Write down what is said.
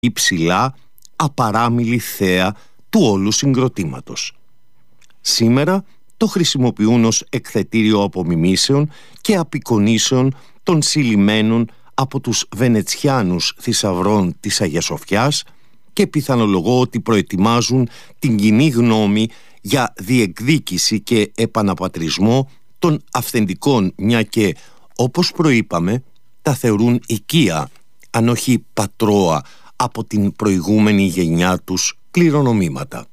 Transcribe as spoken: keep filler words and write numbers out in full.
υψηλά απαράμιλη θέα του όλου συγκροτήματος. Σήμερα το χρησιμοποιούν ως εκθετήριο απομιμήσεων και απεικονίσεων των συλλημένων από τους Βενετσιάνους θησαυρών της Αγίας Σοφιάς και πιθανολογώ ότι προετοιμάζουν την κοινή γνώμη για διεκδίκηση και επαναπατρισμό των αυθεντικών, μια και, όπως προείπαμε, τα θεωρούν οικία, αν όχι πατρόα, από την προηγούμενη γενιά τους κληρονομήματα.